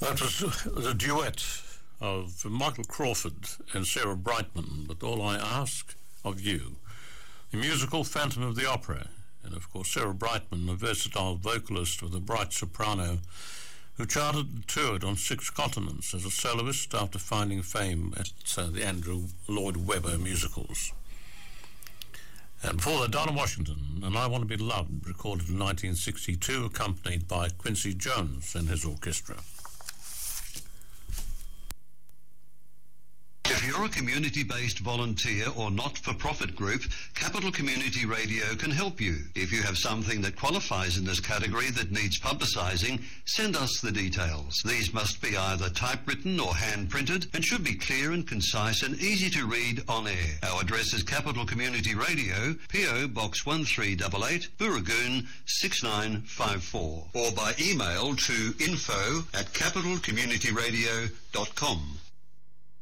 That was the duet of Michael Crawford and Sarah Brightman, But All I Ask of You. The musical Phantom of the Opera, and of course Sarah Brightman, a versatile vocalist with a bright soprano who charted and toured on 6 continents as a soloist after finding fame at the Andrew Lloyd Webber musicals. And before that, Dinah Washington and I Want to Be Loved, recorded in 1962, accompanied by Quincy Jones and his orchestra. If you're a community-based volunteer or not-for-profit group, Capital Community Radio can help you. If you have something that qualifies in this category that needs publicising, send us the details. These must be either typewritten or hand-printed and should be clear and concise and easy to read on air. Our address is Capital Community Radio, PO Box 1388, Booragoon 6954, or by email to info@capitalcommunityradio.com.